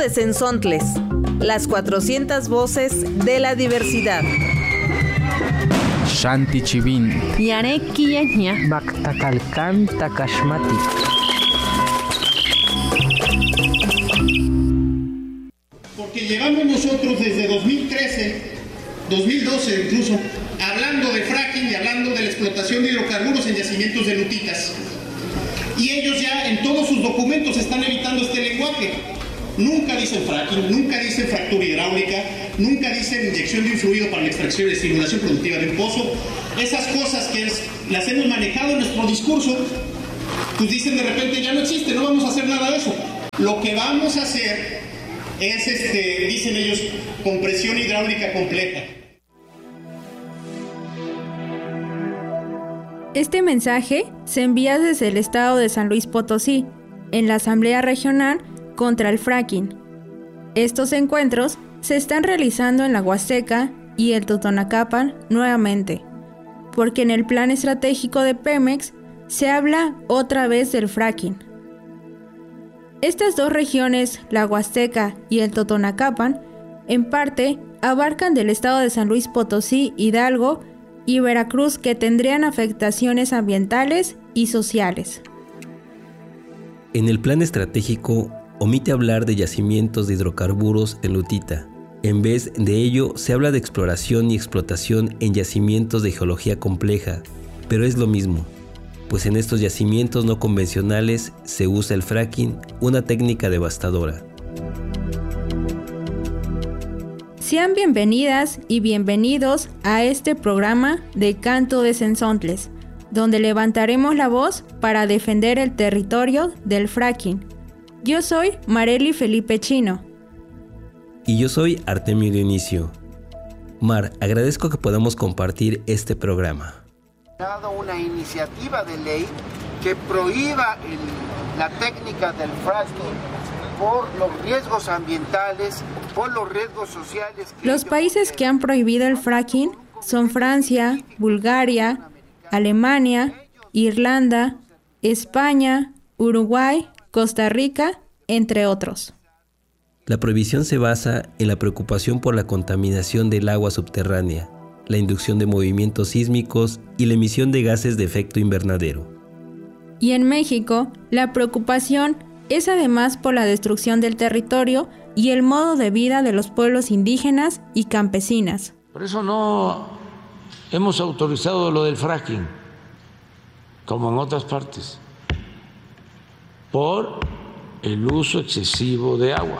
Senzontles, las 400 voces de la diversidad. Shanti Chivin. Yareki Yaña. Mactacalcán Tacashmati. Porque llevamos nosotros desde 2013, 2012 incluso, hablando de fracking y hablando de la explotación de hidrocarburos en yacimientos de lutitas. Y ellos ya en todos sus documentos están evitando este lenguaje. Nunca dicen fracking, nunca dicen fractura hidráulica, nunca dicen inyección de un fluido para la extracción y estimulación productiva de un pozo. Esas cosas que las hemos manejado en nuestro discurso, pues dicen de repente ya no existe, no vamos a hacer nada de eso. Lo que vamos a hacer es, dicen ellos, compresión hidráulica compleja. Este mensaje se envía desde el estado de San Luis Potosí, en la Asamblea Regional contra el Fracking. Estos encuentros se están realizando en la Huasteca y el Totonacapan nuevamente, porque en el plan estratégico de Pemex se habla otra vez del fracking. Estas dos regiones, la Huasteca y el Totonacapan, en parte abarcan del estado de San Luis Potosí, Hidalgo y Veracruz, que tendrían afectaciones ambientales y sociales. En el plan estratégico omite hablar de yacimientos de hidrocarburos en lutita. En vez de ello, se habla de exploración y explotación en yacimientos de geología compleja, pero es lo mismo, pues en estos yacimientos no convencionales se usa el fracking, una técnica devastadora. Sean bienvenidas y bienvenidos a este programa de Canto de Senzontles, donde levantaremos la voz para defender el territorio del fracking. Yo soy Marely Felipe Chino. Y yo soy Artemio Dionisio. Mar, agradezco que podamos compartir este programa. Una iniciativa de ley que prohíba la técnica del fracking por los riesgos ambientales, por los riesgos sociales. Los países que han prohibido el fracking son Francia, Bulgaria, Alemania, Irlanda, España, Uruguay, Costa Rica, entre otros. La prohibición se basa en la preocupación por la contaminación del agua subterránea, la inducción de movimientos sísmicos y la emisión de gases de efecto invernadero. Y en México, la preocupación es además por la destrucción del territorio y el modo de vida de los pueblos indígenas y campesinas. Por eso no hemos autorizado lo del fracking, como en otras partes, por el uso excesivo de agua.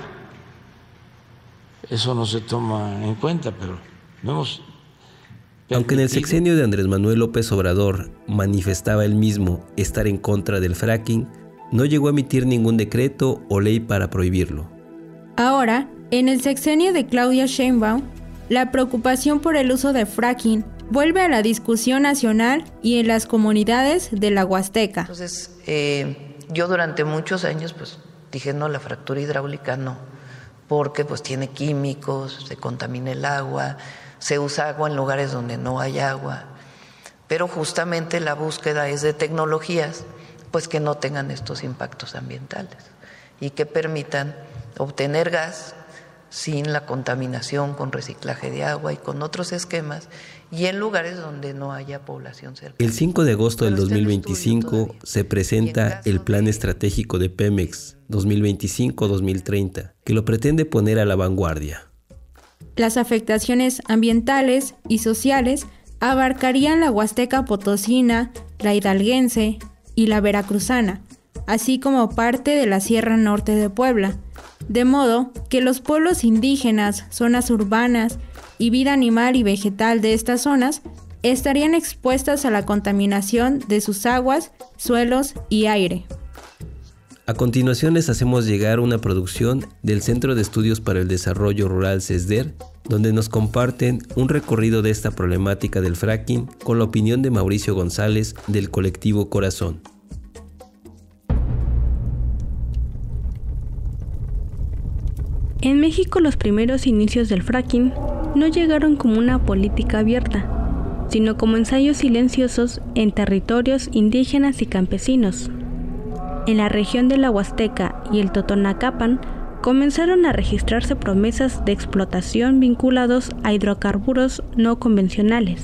Eso no se toma en cuenta, pero no hemos... Aunque en el sexenio de Andrés Manuel López Obrador manifestaba él mismo estar en contra del fracking, no llegó a emitir ningún decreto o ley para prohibirlo. Ahora, en el sexenio de Claudia Sheinbaum, la preocupación por el uso de fracking vuelve a la discusión nacional y en las comunidades de la Huasteca. Entonces, yo durante muchos años dije no, la fractura hidráulica no, porque tiene químicos, se contamina el agua, se usa agua en lugares donde no hay agua, pero justamente la búsqueda es de tecnologías que no tengan estos impactos ambientales y que permitan obtener gas sin la contaminación, con reciclaje de agua y con otros esquemas, y en lugares donde no haya población cercana. El 5 de agosto del 2025 se presenta el Plan Estratégico de Pemex 2025-2030, que lo pretende poner a la vanguardia. Las afectaciones ambientales y sociales abarcarían la Huasteca Potosina, la Hidalguense y la Veracruzana, así como parte de la Sierra Norte de Puebla, de modo que los pueblos indígenas, zonas urbanas y vida animal y vegetal de estas zonas estarían expuestas a la contaminación de sus aguas, suelos y aire. A continuación les hacemos llegar una producción del Centro de Estudios para el Desarrollo Rural CESDER, donde nos comparten un recorrido de esta problemática del fracking con la opinión de Mauricio González del colectivo Corazón. En México los primeros inicios del fracking no llegaron como una política abierta, sino como ensayos silenciosos en territorios indígenas y campesinos. En la región de la Huasteca y el Totonacapan comenzaron a registrarse promesas de explotación vinculados a hidrocarburos no convencionales.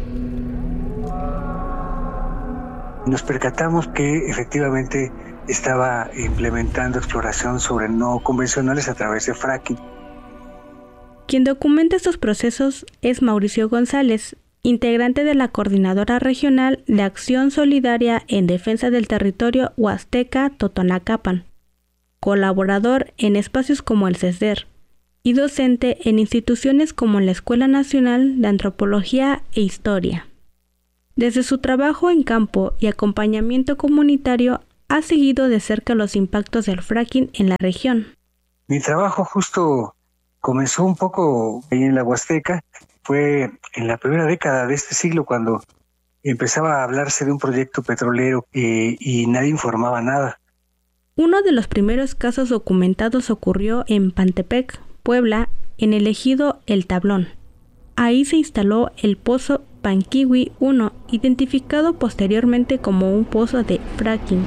Nos percatamos que efectivamente estaba implementando exploración sobre no convencionales a través de fracking. Quien documenta estos procesos es Mauricio González, integrante de la Coordinadora Regional de Acción Solidaria en Defensa del Territorio Huasteca Totonacapan, colaborador en espacios como el CESDER y docente en instituciones como la Escuela Nacional de Antropología e Historia. Desde su trabajo en campo y acompañamiento comunitario, ha seguido de cerca los impactos del fracking en la región. Mi trabajo justo comenzó un poco ahí en la Huasteca. Fue en la primera década de este siglo cuando empezaba a hablarse de un proyecto petrolero y nadie informaba nada. Uno de los primeros casos documentados ocurrió en Pantepec, Puebla, en el ejido El Tablón. Ahí se instaló el pozo Panquihui 1, identificado posteriormente como un pozo de fracking.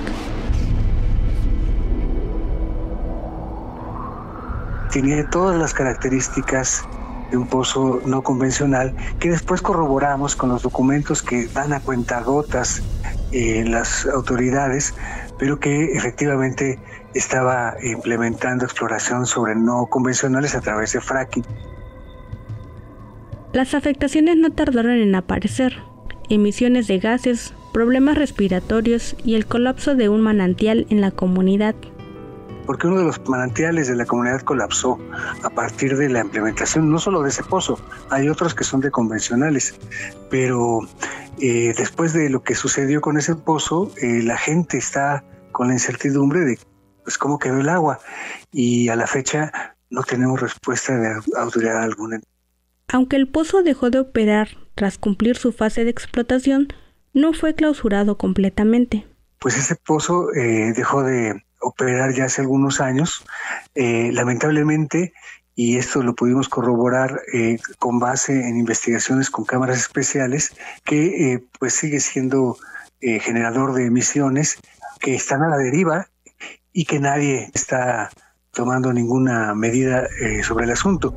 Tenía todas las características de un pozo no convencional que después corroboramos con los documentos que dan a cuentagotas las autoridades, pero que efectivamente estaba implementando exploración sobre no convencionales a través de fracking. Las afectaciones no tardaron en aparecer: emisiones de gases, problemas respiratorios y el colapso de un manantial en la comunidad. Porque uno de los manantiales de la comunidad colapsó a partir de la implementación no solo de ese pozo, hay otros que son de convencionales, pero después de lo que sucedió con ese pozo, la gente está con la incertidumbre de pues cómo quedó el agua, y a la fecha no tenemos respuesta de autoridad alguna. Aunque el pozo dejó de operar tras cumplir su fase de explotación, no fue clausurado completamente. Pues ese pozo dejó de operar ya hace algunos años, lamentablemente, y esto lo pudimos corroborar con base en investigaciones con cámaras especiales, que pues sigue siendo generador de emisiones que están a la deriva y que nadie está tomando ninguna medida sobre el asunto.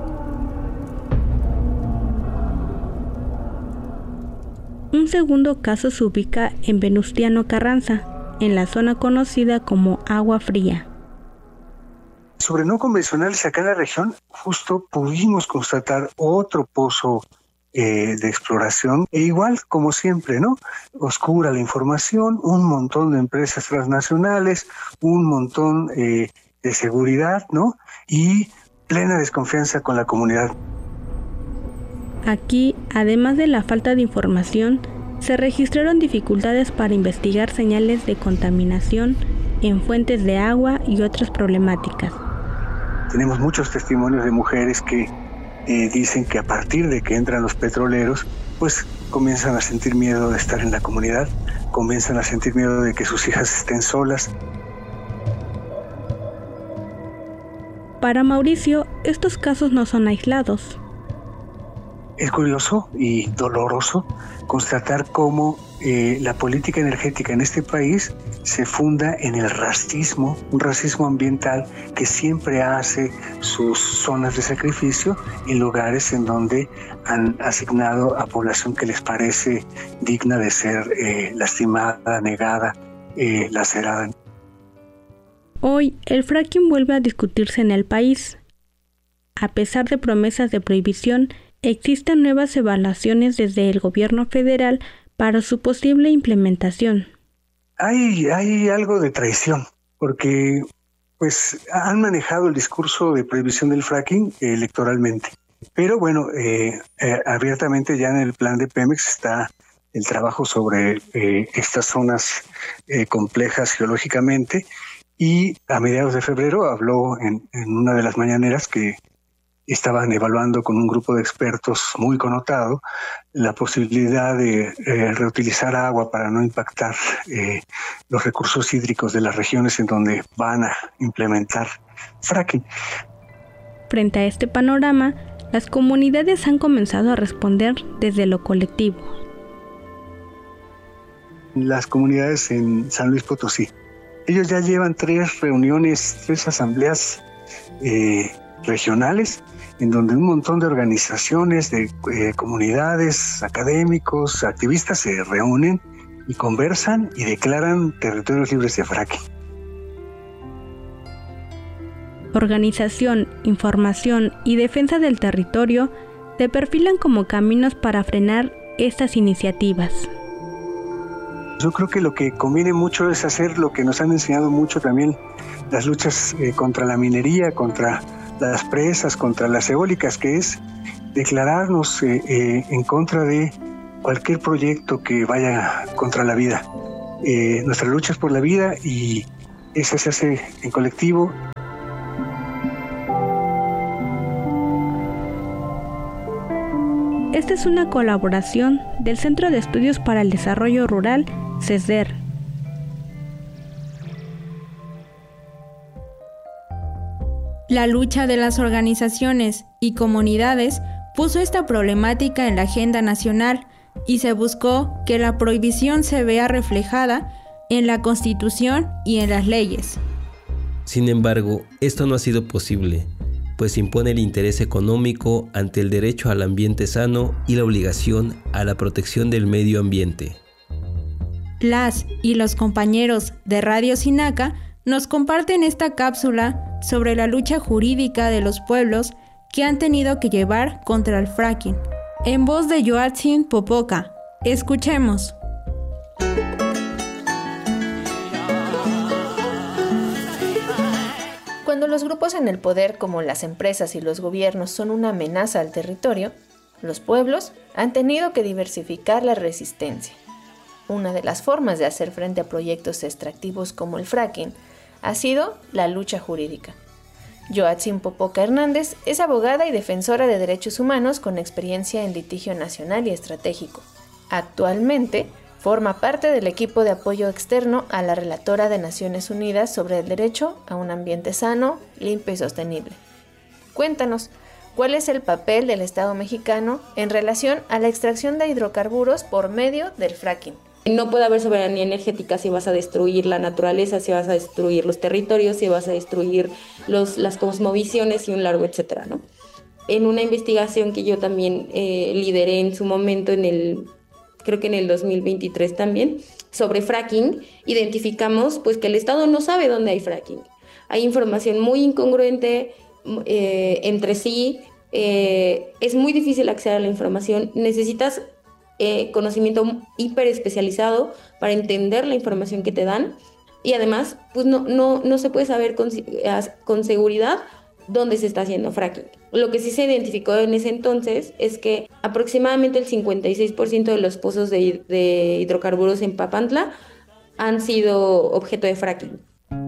Un segundo caso se ubica en Venustiano Carranza, en la zona conocida como Agua Fría. Sobre no convencionales acá en la región, justo pudimos constatar otro pozo de exploración, e igual como siempre, ¿no? Oscura la información, un montón de empresas transnacionales, un montón de seguridad, ¿no? Y plena desconfianza con la comunidad. Aquí, además de la falta de información, se registraron dificultades para investigar señales de contaminación en fuentes de agua y otras problemáticas. Tenemos muchos testimonios de mujeres que dicen que a partir de que entran los petroleros, pues comienzan a sentir miedo de estar en la comunidad, comienzan a sentir miedo de que sus hijas estén solas. Para Mauricio, estos casos no son aislados. Es curioso y doloroso constatar cómo la política energética en este país se funda en el racismo, un racismo ambiental que siempre hace sus zonas de sacrificio en lugares en donde han asignado a población que les parece digna de ser lastimada, negada, lacerada. Hoy, el fracking vuelve a discutirse en el país. A pesar de promesas de prohibición, existen nuevas evaluaciones desde el gobierno federal para su posible implementación. Hay algo de traición, porque pues han manejado el discurso de prohibición del fracking electoralmente. Pero bueno, abiertamente ya en el plan de Pemex está el trabajo sobre estas zonas complejas geológicamente, y a mediados de febrero habló en una de las mañaneras que estaban evaluando con un grupo de expertos muy connotado la posibilidad de reutilizar agua para no impactar los recursos hídricos de las regiones en donde van a implementar fracking. Frente a este panorama, las comunidades han comenzado a responder desde lo colectivo. Las comunidades en San Luis Potosí, ellos ya llevan 3 reuniones, 3 asambleas regionales, en donde un montón de organizaciones, de comunidades, académicos, activistas se reúnen y conversan y declaran territorios libres de fracking. Organización, información y defensa del territorio se perfilan como caminos para frenar estas iniciativas. Yo creo que lo que conviene mucho es hacer lo que nos han enseñado mucho también las luchas contra la minería, contra las presas, contra las eólicas, que es declararnos en contra de cualquier proyecto que vaya contra la vida. Nuestra lucha es por la vida y esa se hace en colectivo. Esta es una colaboración del Centro de Estudios para el Desarrollo Rural, CESDER. La lucha de las organizaciones y comunidades puso esta problemática en la agenda nacional y se buscó que la prohibición se vea reflejada en la Constitución y en las leyes. Sin embargo, esto no ha sido posible, pues impone el interés económico ante el derecho al ambiente sano y la obligación a la protección del medio ambiente. Las y los compañeros de Radio Sinaca nos comparten esta cápsula sobre la lucha jurídica de los pueblos que han tenido que llevar contra el fracking. En voz de Joatzin Popoca, escuchemos. Cuando los grupos en el poder, como las empresas y los gobiernos, son una amenaza al territorio, los pueblos han tenido que diversificar la resistencia. Una de las formas de hacer frente a proyectos extractivos como el fracking ha sido la lucha jurídica. Joatzin Popoca Hernández es abogada y defensora de derechos humanos con experiencia en litigio nacional y estratégico. Actualmente, forma parte del equipo de apoyo externo a la relatora de Naciones Unidas sobre el derecho a un ambiente sano, limpio y sostenible. Cuéntanos, ¿cuál es el papel del Estado mexicano en relación a la extracción de hidrocarburos por medio del fracking? No puede haber soberanía energética si vas a destruir la naturaleza, si vas a destruir los territorios, si vas a destruir las cosmovisiones y un largo etcétera, ¿no? En una investigación que yo también lideré en su momento creo que en el 2023 también, sobre fracking, identificamos pues que el Estado no sabe dónde hay fracking. Hay información muy incongruente entre sí, es muy difícil acceder a la información, necesitas conocimiento hiper especializado para entender la información que te dan y además pues no se puede saber con seguridad dónde se está haciendo fracking. Lo que sí se identificó en ese entonces es que aproximadamente el 56% de los pozos de hidrocarburos en Papantla han sido objeto de fracking.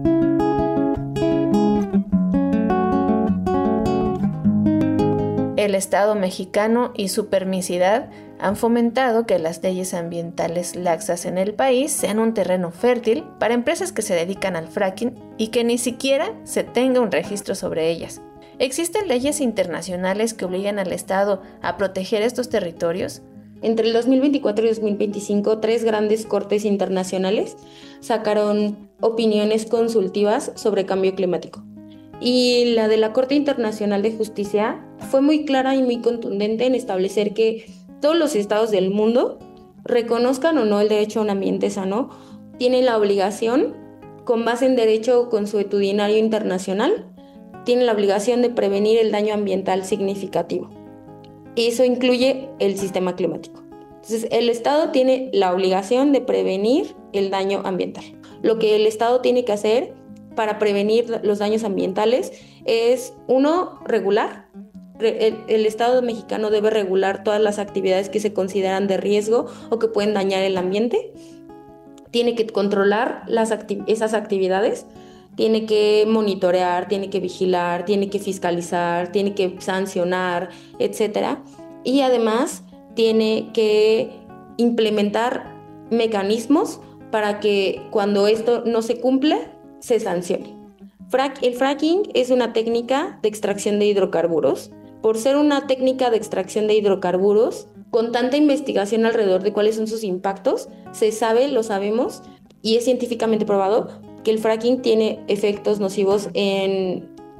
El Estado mexicano y su permisidad han fomentado que las leyes ambientales laxas en el país sean un terreno fértil para empresas que se dedican al fracking y que ni siquiera se tenga un registro sobre ellas. ¿Existen leyes internacionales que obligan al Estado a proteger estos territorios? Entre el 2024 y 2025, 3 grandes cortes internacionales sacaron opiniones consultivas sobre cambio climático. Y la de la Corte Internacional de Justicia fue muy clara y muy contundente en establecer que todos los estados del mundo, reconozcan o no el derecho a un ambiente sano, tienen la obligación, con base en derecho consuetudinario internacional, tienen la obligación de prevenir el daño ambiental significativo. Y eso incluye el sistema climático. Entonces, el Estado tiene la obligación de prevenir el daño ambiental. Lo que el Estado tiene que hacer para prevenir los daños ambientales es, 1, regular. El Estado mexicano debe regular todas las actividades que se consideran de riesgo o que pueden dañar el ambiente. Tiene que controlar esas actividades, tiene que monitorear, tiene que vigilar, tiene que fiscalizar, tiene que sancionar, etc. Y además tiene que implementar mecanismos para que cuando esto no se cumple, se sancione. El fracking es una técnica de extracción de hidrocarburos. Por ser una técnica de extracción de hidrocarburos, con tanta investigación alrededor de cuáles son sus impactos, lo sabemos, y es científicamente probado que el fracking tiene efectos nocivos en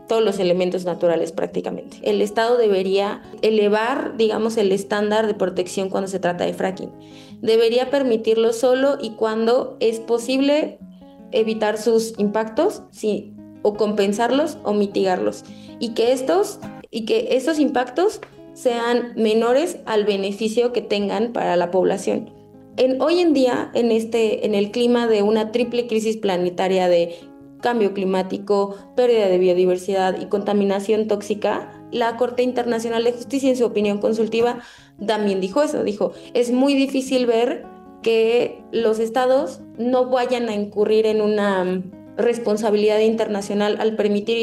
todos los elementos naturales prácticamente. El Estado debería elevar, digamos, el estándar de protección cuando se trata de fracking. Debería permitirlo solo y cuando es posible evitar sus impactos, sí, o compensarlos o mitigarlos. Y que estos impactos sean menores al beneficio que tengan para la población. Hoy en día, en el clima de una triple crisis planetaria de cambio climático, pérdida de biodiversidad y contaminación tóxica, la Corte Internacional de Justicia, en su opinión consultiva, también dijo eso. Dijo, es muy difícil ver que los estados no vayan a incurrir en una responsabilidad internacional al permitir